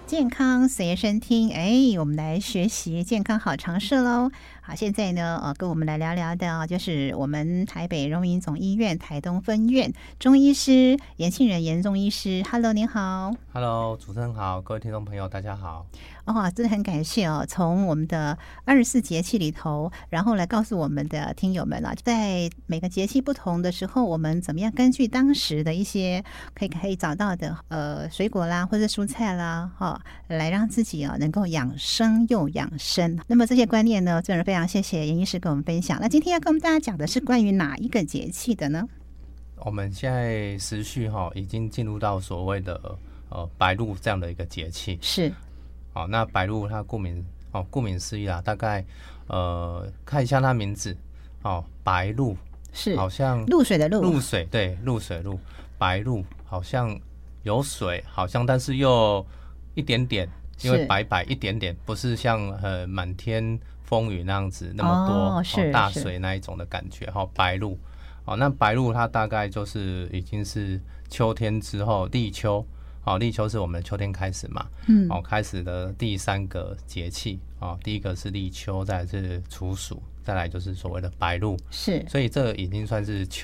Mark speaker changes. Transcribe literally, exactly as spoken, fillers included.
Speaker 1: 健康随身听，哎，我们来学习健康好常识喽。好，现在呢，呃，跟我们来聊聊的，就是我们台北荣民总医院台东分院中医师严庆仁严中医师。Hello， 您好。
Speaker 2: Hello， 主持人好，各位听众朋友，大家好。
Speaker 1: 哦，真的很感谢哦，从我们的二十四节气里头，然后来告诉我们的听友们啊，在每个节气不同的时候，我们怎么样根据当时的一些可以可以找到的呃水果啦，或者蔬菜啦，哈、哦，来让自己啊能够养生又养生。那么这些观念呢，真的非常谢谢严医师跟我们分享。那今天要跟我们大家讲的是关于哪一个节气的呢？
Speaker 2: 我们现在时序哈、哦、已经进入到所谓的呃白露这样的一个节气。
Speaker 1: 是。
Speaker 2: 好、哦，那白露它顾名哦顾名思义啦，大概呃看一下它名字哦，白露
Speaker 1: 是
Speaker 2: 好像
Speaker 1: 露水的露，
Speaker 2: 露水对露水露白露好像有水，好像但是又一点点，因为白白一点点，不是像呃满天风雨那样子那么多、
Speaker 1: 哦是
Speaker 2: 哦、大水那一种的感觉哈、哦。白露哦，那白露它大概就是已经是秋天之后立秋。哦，立秋是我们秋天开始嘛，嗯，哦，开始的第三个节气，哦，第一个是立秋，再来是处暑，再来就是所谓的白露，
Speaker 1: 是，
Speaker 2: 所以这已经算是秋